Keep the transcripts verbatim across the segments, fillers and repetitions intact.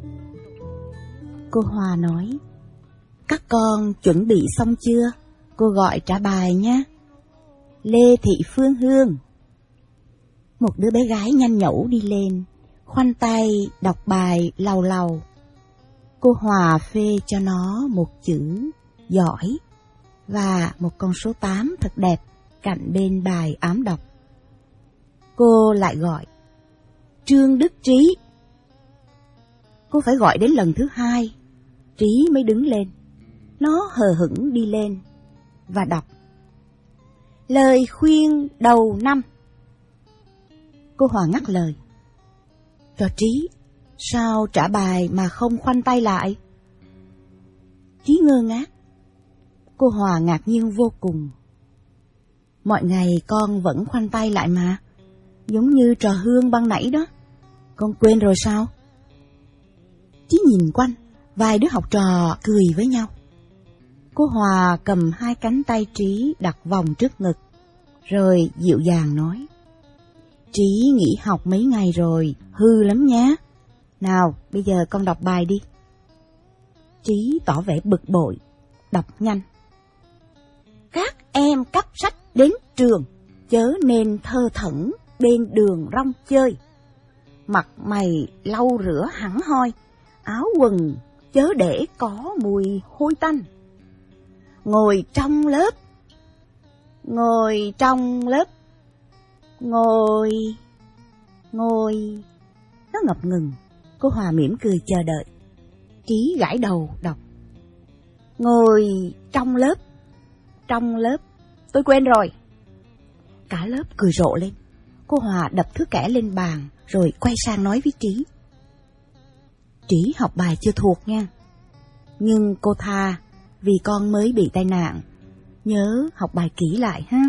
Cô Hòa nói, các con chuẩn bị xong chưa? Cô gọi trả bài nhé. Lê Thị Phương Hương. Một đứa bé gái nhanh nhẩu đi lên, khoanh tay đọc bài lầu lầu. Cô Hòa phê cho nó một chữ giỏi và một con số tám thật đẹp cạnh bên bài ám đọc. Cô lại gọi, Trương Đức Trí. Cô phải gọi đến lần thứ hai, Trí mới đứng lên. Nó hờ hững đi lên và đọc, lời khuyên đầu năm. Cô Hòa ngắt lời, Trò Trí, sao trả bài mà không khoanh tay lại? Trí ngơ ngác. Cô Hòa ngạc nhiên vô cùng. Mọi ngày con vẫn khoanh tay lại mà, giống như trò Hương ban nãy đó. Con quên rồi sao? Trí nhìn quanh, vài đứa học trò cười với nhau. Cô Hòa cầm hai cánh tay Trí đặt vòng trước ngực, rồi dịu dàng nói, Trí nghỉ học mấy ngày rồi, hư lắm nhá. Nào, bây giờ con đọc bài đi. Trí tỏ vẻ bực bội, đọc nhanh. Các em cắp sách đến trường, chớ nên thơ thẩn bên đường rong chơi. Mặt mày lau rửa hẳn hoi, áo quần chớ để có mùi hôi tanh. Ngồi trong lớp, ngồi trong lớp, ngồi, ngồi. Nó ngập ngừng. Cô Hòa mỉm cười chờ đợi. Trí gãi đầu đọc, ngồi trong lớp, trong lớp. Tôi quên rồi. Cả lớp cười rộ lên. Cô Hòa đập thước kẻ lên bàn, rồi quay sang nói với Trí, Trí học bài chưa thuộc nha, nhưng cô tha vì con mới bị tai nạn, nhớ học bài kỹ lại ha.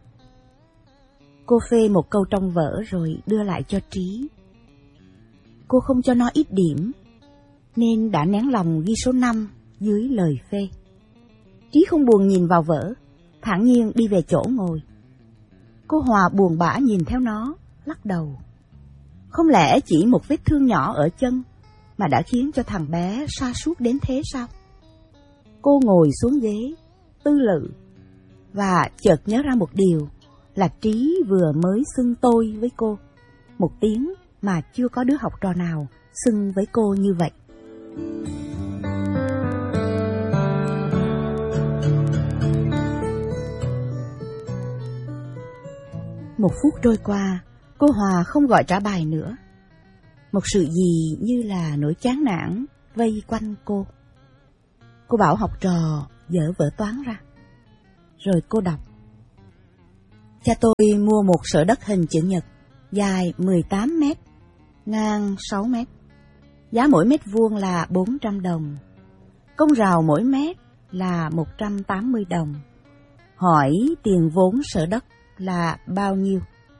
Cô phê một câu trong vở rồi đưa lại cho Trí. Cô không cho nó ít điểm, nên đã nén lòng ghi số năm dưới lời phê. Trí không buồn nhìn vào vở, thản nhiên đi về chỗ ngồi. Cô Hòa buồn bã nhìn theo nó, lắc đầu. Không lẽ chỉ một vết thương nhỏ ở chân mà đã khiến cho thằng bé sa sút đến thế sao? Cô ngồi xuống ghế, tư lự, và chợt nhớ ra một điều là Trí vừa mới xưng tôi với cô, một tiếng mà chưa có đứa học trò nào xưng với cô như vậy. Một phút trôi qua, cô Hòa không gọi trả bài nữa. Một sự gì như là nỗi chán nản vây quanh cô. Cô bảo học trò dở vở toán ra. Rồi cô đọc, cha tôi mua một sở đất hình chữ nhật, dài mười tám mét, ngang sáu mét. Giá mỗi mét vuông là bốn trăm đồng. Công rào mỗi mét là một trăm tám mươi đồng. Hỏi tiền vốn sở đất là bao nhiêu?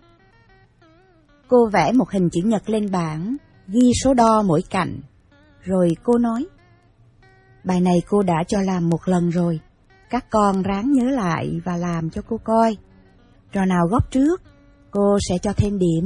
Cô vẽ một hình chữ nhật lên bảng, ghi số đo mỗi cạnh. Rồi cô nói, bài này cô đã cho làm một lần rồi, các con ráng nhớ lại và làm cho cô coi. Trò nào góp trước, cô sẽ cho thêm điểm.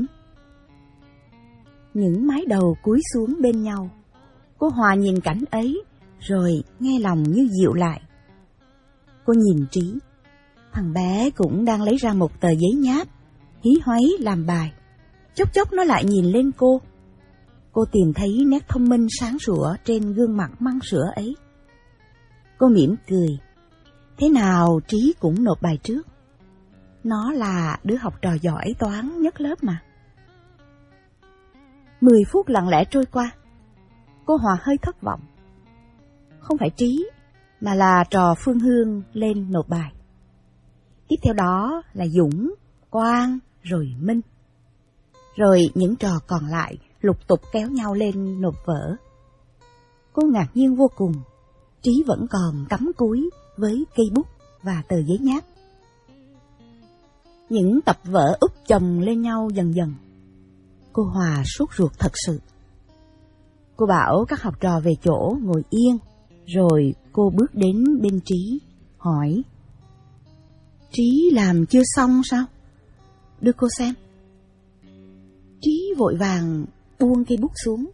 Những mái đầu cúi xuống bên nhau. Cô Hòa nhìn cảnh ấy, rồi nghe lòng như dịu lại. Cô nhìn Trí. Thằng bé cũng đang lấy ra một tờ giấy nháp, hí hoáy làm bài. Chốc chốc nó lại nhìn lên cô. Cô tìm thấy nét thông minh sáng sủa trên gương mặt măng sữa ấy. Cô mỉm cười. Thế nào Trí cũng nộp bài trước. Nó là đứa học trò giỏi toán nhất lớp mà. Mười phút lặng lẽ trôi qua. Cô Hòa hơi thất vọng. Không phải Trí, mà là trò Phương Hương lên nộp bài. Tiếp theo đó là Dũng, Quang, rồi Minh. Rồi những trò còn lại lục tục kéo nhau lên nộp vở. Cô ngạc nhiên vô cùng. Trí vẫn còn cắm cúi với cây bút và tờ giấy nháp. Những tập vở úp chồng lên nhau dần dần. Cô Hòa sốt ruột thật sự. Cô bảo các học trò về chỗ ngồi yên, rồi cô bước đến bên Trí, hỏi, Trí làm chưa xong sao? Đưa cô xem. Trí vội vàng buông cây bút xuống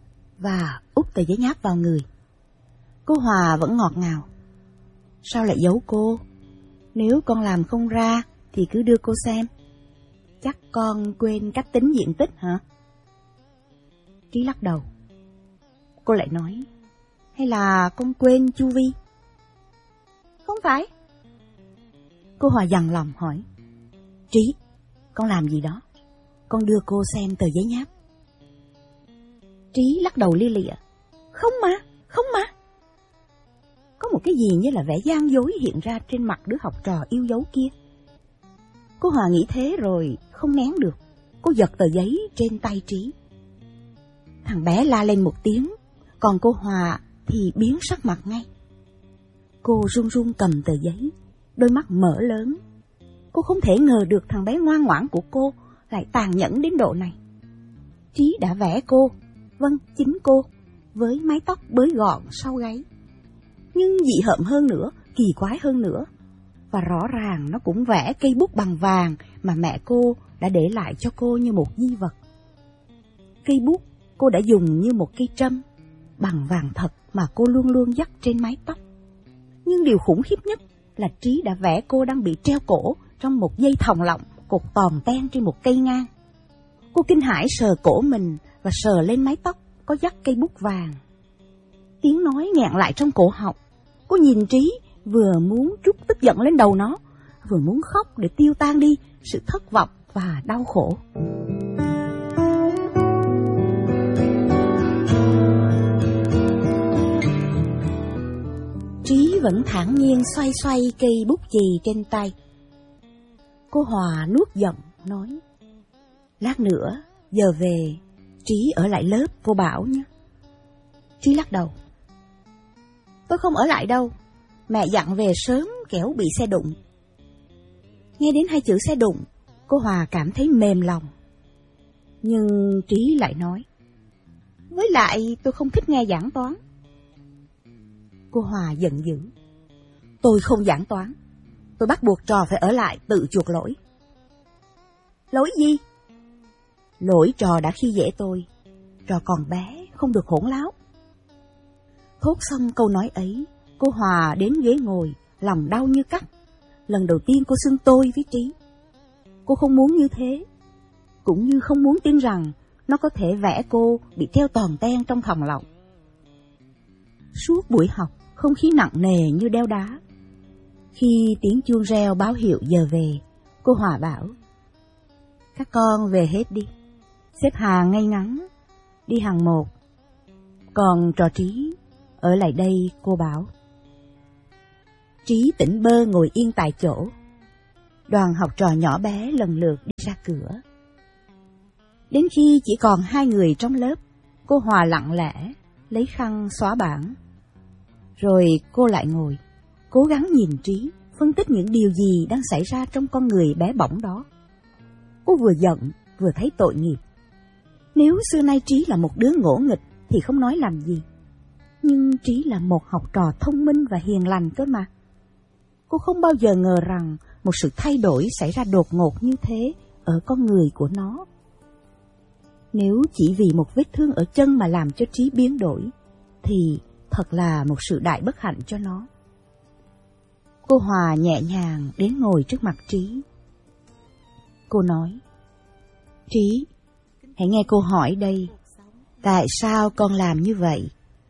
và úp tờ giấy nháp vào người. Cô Hòa vẫn ngọt ngào. Sao lại giấu cô? Nếu con làm không ra thì cứ đưa cô xem. Chắc con quên cách tính diện tích hả? Trí lắc đầu. Cô lại nói, hay là con quên chu vi? Không phải. Cô Hòa dằn lòng hỏi, Trí, con làm gì đó? Con đưa cô xem tờ giấy nháp. Trí lắc đầu lia lịa. Không mà, không mà. Có một cái gì như là vẻ gian dối hiện ra trên mặt đứa học trò yêu dấu kia. Cô Hòa nghĩ thế rồi không nén được. Cô giật tờ giấy trên tay Trí. Thằng bé la lên một tiếng, còn cô Hòa thì biến sắc mặt ngay. Cô run run cầm tờ giấy, đôi mắt mở lớn. Cô không thể ngờ được thằng bé ngoan ngoãn của cô lại tàn nhẫn đến độ này. Trí đã vẽ cô, vâng chính cô, với mái tóc bới gọn sau gáy. Nhưng dị hợm hơn nữa, kỳ quái hơn nữa. Và rõ ràng nó cũng vẽ cây bút bằng vàng mà mẹ cô đã để lại cho cô như một di vật. Cây bút cô đã dùng như một cây trâm, bằng vàng thật mà cô luôn luôn dắt trên mái tóc. Nhưng điều khủng khiếp nhất là Trí đã vẽ cô đang bị treo cổ trong một dây thòng lọng cột tòn ten trên một cây ngang. Cô kinh hãi sờ cổ mình và sờ lên mái tóc có dắt cây bút vàng. Tiếng nói nghẹn lại trong cổ họng. Cô nhìn Trí, vừa muốn trút tức giận lên đầu nó, vừa muốn khóc để tiêu tan đi sự thất vọng và đau khổ. Trí vẫn thản nhiên xoay xoay cây bút chì trên tay. Cô Hòa nuốt giọng nói, lát nữa giờ về Trí ở lại lớp cô bảo nhé. Trí lắc đầu. Tôi không ở lại đâu, mẹ dặn về sớm kẻo bị xe đụng. Nghe đến hai chữ xe đụng, cô Hòa cảm thấy mềm lòng. Nhưng Trí lại nói, với lại tôi không thích nghe giảng toán. Cô Hòa giận dữ. Tôi không giảng toán, tôi bắt buộc trò phải ở lại tự chuộc lỗi. Lỗi gì? Lỗi trò đã khi dễ tôi, trò còn bé không được hỗn láo. Thốt xong câu nói ấy, cô Hòa đến ghế ngồi, lòng đau như cắt. Lần đầu tiên cô xưng tôi với Trí. Cô không muốn như thế, cũng như không muốn tin rằng nó có thể vẽ cô bị treo tòn ten trong thòng lọng. Suốt buổi học, không khí nặng nề như đeo đá. Khi tiếng chuông reo báo hiệu giờ về, cô Hòa bảo, các con về hết đi, xếp hàng ngay ngắn, đi hàng một. Còn trò Trí ở lại đây, cô bảo. Trí tỉnh bơ ngồi yên tại chỗ. Đoàn học trò nhỏ bé lần lượt đi ra cửa. Đến khi chỉ còn hai người trong lớp, cô Hòa lặng lẽ lấy khăn xóa bảng. Rồi cô lại ngồi, cố gắng nhìn Trí, phân tích những điều gì đang xảy ra trong con người bé bỏng đó. Cô vừa giận, vừa thấy tội nghiệp. Nếu xưa nay Trí là một đứa ngỗ nghịch thì không nói làm gì. Nhưng Trí là một học trò thông minh và hiền lành cơ mà. Cô không bao giờ ngờ rằng một sự thay đổi xảy ra đột ngột như thế ở con người của nó. Nếu chỉ vì một vết thương ở chân mà làm cho Trí biến đổi, thì thật là một sự đại bất hạnh cho nó. Cô Hòa nhẹ nhàng đến ngồi trước mặt Trí. Cô nói, Trí, hãy nghe cô hỏi đây, tại sao con làm như vậy?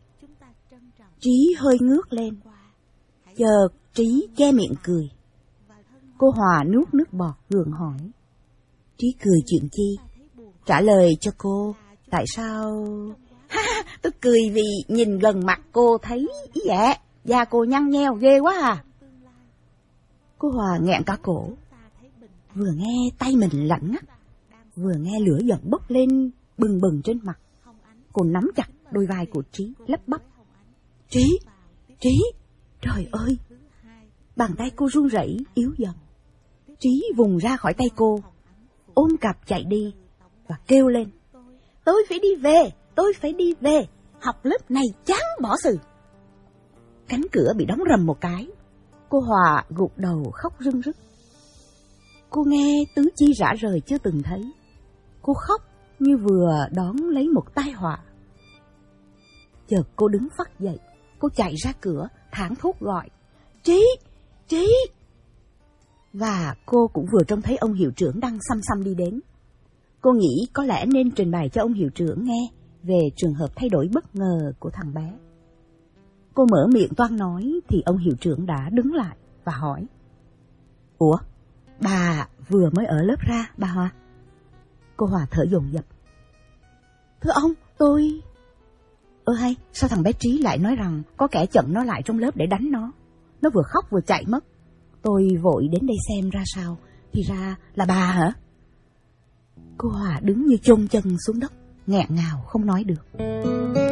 Trí hơi ngước lên. Chợt Trí che miệng cười. Cô Hòa nuốt nước bọt gượng hỏi, Trí cười chuyện chi? Trả lời cho cô, tại sao... Ha, tôi cười vì nhìn gần mặt cô thấy ý dạ, da cô nhăn nheo ghê quá à. Cô Hòa nghẹn cả cổ. Vừa nghe tay mình lạnh ngắt, vừa nghe lửa giận bốc lên bừng bừng trên mặt. Cô nắm chặt đôi vai của Trí, lắp bắp. Trí, Trí, trời ơi! Bàn tay cô run rẩy yếu dần. Trí vùng ra khỏi tay cô, ôm cặp chạy đi và kêu lên. Tôi phải đi về, tôi phải đi về, học lớp này chán bỏ xừ. Cánh cửa bị đóng rầm một cái. Cô Hòa gục đầu khóc rưng rức. Cô nghe tứ chi rã rời chưa từng thấy. Cô khóc như vừa đón lấy một tai họa. Chợt cô đứng phắt dậy, cô chạy ra cửa, thảng thốt gọi, Trí, Trí. Và cô cũng vừa trông thấy ông hiệu trưởng đang xăm xăm đi đến. Cô nghĩ có lẽ nên trình bày cho ông hiệu trưởng nghe về trường hợp thay đổi bất ngờ của thằng bé. Cô mở miệng toan nói thì ông hiệu trưởng đã đứng lại và hỏi, Ủa, bà vừa mới ở lớp ra, bà Hòa? Cô Hòa thở dồn dập. Thưa ông, tôi... Ơ hay, sao thằng bé Trí lại nói rằng có kẻ chặn nó lại trong lớp để đánh nó? Nó vừa khóc vừa chạy mất. Tôi vội đến đây xem ra sao, thì ra là bà hả? Cô Hòa đứng như chôn chân xuống đất, nghẹn ngào không nói được.